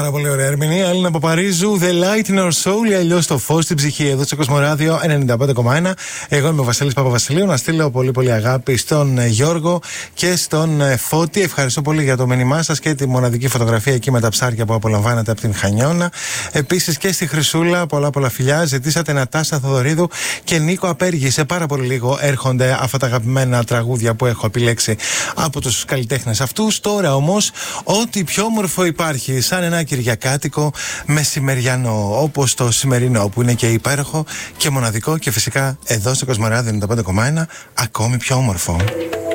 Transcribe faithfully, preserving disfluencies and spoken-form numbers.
Πάρα πολύ ωραία ερμηνεία. Έλληνα Παπαρίζου, The Light in Our Soul, ή αλλιώς το φως στην ψυχή, εδώ στο Κοσμοράδιο ενενήντα πέντε κόμμα ένα. Εγώ είμαι ο Βασίλης Παπαβασιλείου. Να στείλω πολύ πολύ αγάπη στον Γιώργο και στον Φώτη. Ευχαριστώ πολύ για το μήνυμά σας και τη μοναδική φωτογραφία εκεί με τα ψάρια που απολαμβάνετε από την Χανιώνα. Επίσης και στη Χρυσούλα, πολλά πολλά φιλιά. Ζητήσατε Νατάσα Θοδωρίδου και Νίκο Απέργη. Σε πάρα πολύ λίγο έρχονται αυτά τα αγαπημένα τραγούδια που έχω επιλέξει από τους καλλιτέχνες αυτούς. Τώρα όμως, ό,τι πιο όμορφο υπάρχει, σαν ένα κυριακάτικο μεσημεριανό, όπως το σημερινό που είναι και υπέροχο και μοναδικό και φυσικά εδώ στο Κοσμοράδιο ενενήντα πέντε κόμμα ένα ακόμη πιο όμορφο.